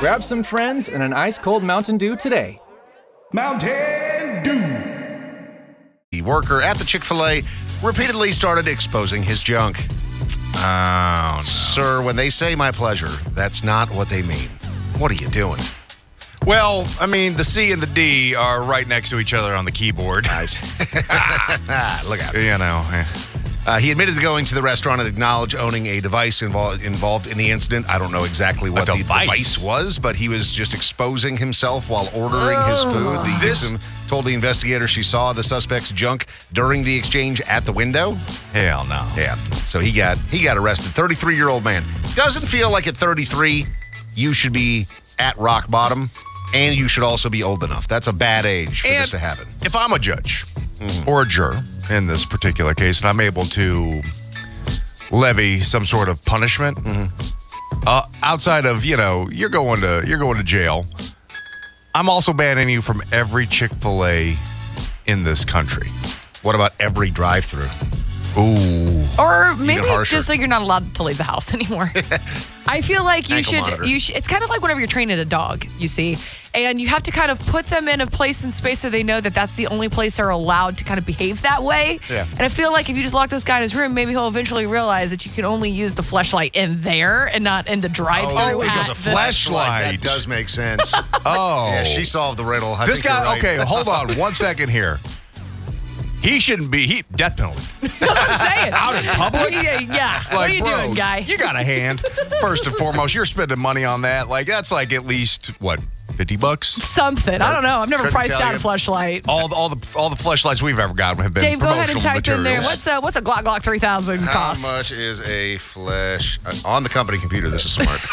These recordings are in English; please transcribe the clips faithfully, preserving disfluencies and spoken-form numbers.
Grab some friends and an ice-cold Mountain Dew today. Mountain Dew. The worker at the Chick-fil-A repeatedly started exposing his junk. Oh, no. Sir, when they say my pleasure, that's not what they mean. What are you doing? Well, I mean, the C and the D are right next to each other on the keyboard. Nice. Look out. You know. eh. Uh, he admitted to going to the restaurant and acknowledged owning a device invol- involved in the incident. I don't know exactly what the device? device was, but he was just exposing himself while ordering his food. The This- victim told the investigator she saw the suspect's junk during the exchange at the window. Hell no. Yeah, so he got he got arrested. thirty-three-year-old man. Doesn't feel like at thirty-three you should be at rock bottom, and you should also be old enough. That's a bad age for And this to happen. if I'm a judge or a juror in this particular case, and I'm able to levy some sort of punishment uh, outside of, you know, you're going to you're going to jail, I'm also banning you from every Chick-fil-A in this country. What about every drive-through? Ooh. Or maybe harsher. just so you're not allowed to leave the house anymore. I feel like you Ankle should, monitor. you should, it's kind of like whenever you're training a dog, you see, and you have to kind of put them in a place and space so they know that that's the only place they're allowed to kind of behave that way. Yeah. And I feel like if you just lock this guy in his room, maybe he'll eventually realize that you can only use the fleshlight in there and not in the drive-thru. Oh, at it was a the- flashlight. That Flashlight. does make sense. Oh. Yeah, she solved the riddle. I This think you're guy, right. okay, hold on one second here. He shouldn't be, he, death penalty. That's what I'm saying. Out in public? Yeah, yeah. what Like, are you bro, doing, guy? You got a hand. First and foremost, you're spending money on that. Like, that's like at least, what, fifty bucks? Something. I don't know. I've never Couldn't priced tell out you. a fleshlight. All the, all the all the fleshlights we've ever gotten have been Dave, go ahead and promotional type in there. materials. What's a what's a Glock Glock three thousand How cost? much is a flash uh, on the company computer? This is smart.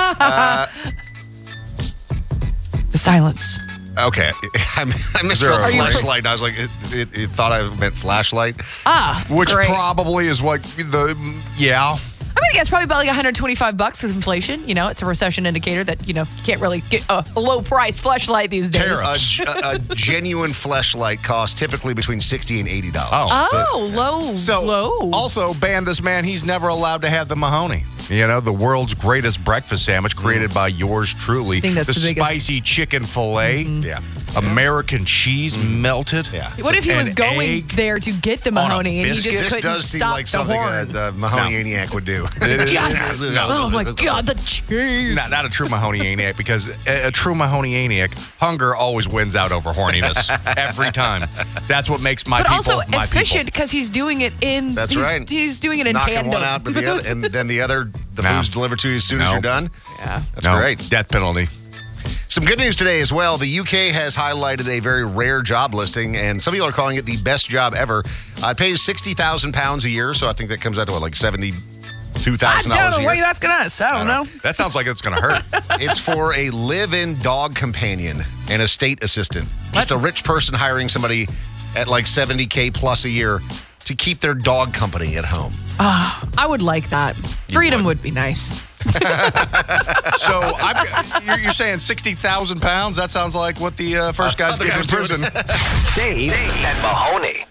The silence. Okay, I, I misspelled Zero. Are you- flashlight. I was like, it, it, it thought I meant flashlight. Ah, Which great. probably is what the, yeah. I mean, it's probably about like one hundred twenty-five bucks because inflation. You know, it's a recession indicator that, you know, you can't really get a, a low price fleshlight these days. Tariff. A, ge- a, a genuine flashlight costs typically between sixty and eighty dollars. Oh, low, So, low. also, ban this man. He's never allowed to have the Mahoney. You know, the world's greatest breakfast sandwich created by yours truly. I think that's the the biggest- spicy chicken filet. Yeah. American cheese melted. Yeah. What if he was An going egg there to get the a Mahoney and he biscuit? just This couldn't does seem stop like the something uh, horn? the Mahoney-aniac would do. Oh my God, the cheese. Not, not a true Mahoney-aniac, because a, a true Mahoney-aniac, hunger always wins out over horniness every time. That's what makes my but people also my efficient people. because he's doing it in. That's he's, right. He's doing it in Knocking tandem. one out, but the other, and then the other, the No. food's delivered to you as soon as No. you're done. Yeah. That's No, great. death penalty. Some good news today as well. The U K has highlighted a very rare job listing, and some people are calling it the best job ever. Uh, it pays sixty thousand pounds a year, so I think that comes out to what, like seventy-two I thousand don't dollars a know. year. What are you asking us? I don't, know. That sounds like it's going to hurt. It's for a live-in dog companion and a state assistant. Just a rich person hiring somebody at like seventy K plus a year to keep their dog company at home. I would like that. Freedom would. would be nice. So I've got, you're, you're saying sixty thousand pounds? That sounds like what the uh, first guy's the getting guy in was doing prison. Dave and Mahoney.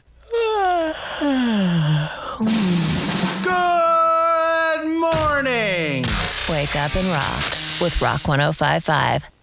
Good morning. Wake up and rock with Rock one oh five five.